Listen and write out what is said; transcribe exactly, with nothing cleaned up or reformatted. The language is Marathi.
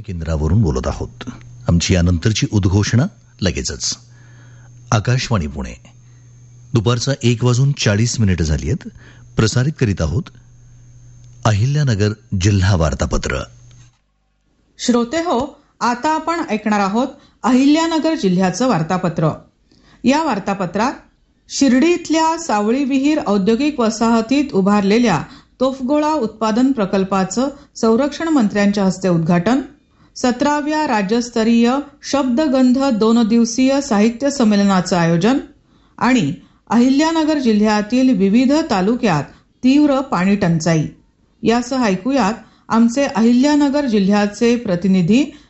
केंद्रावरून बोलत आहोत. आमची यानंतरची उद्घोषणा लगेचच. आकाशवाणी पुणे, दुपारचा एक वाजून चाळीस मिनिटं झाली आहेत. प्रसारित करीत आहोत अहिल्यानगर जिल्हा वार्तापत्र. श्रोते हो, आता आपण ऐकणार आहोत अहिल्यानगर जिल्ह्याचं वार्तापत्र. या वार्तापत्रात शिर्डी इथल्या सावळी विहीर औद्योगिक वसाहतीत उभारलेल्या तोफगोळा उत्पादन प्रकल्पाचं संरक्षण मंत्र्यांच्या हस्ते उद्घाटन, सतराव्या राज्यस्तरीय शब्दगंध दोन दिवसीय साहित्य संमेलनाचं आयोजन आणि अहिल्यानगर जिल्ह्यातील विविध तालुक्यात तीव्र पाणी टंचाई यासह ऐकूयात आमचे अहिल्यानगर जिल्ह्याचे प्रतिनिधी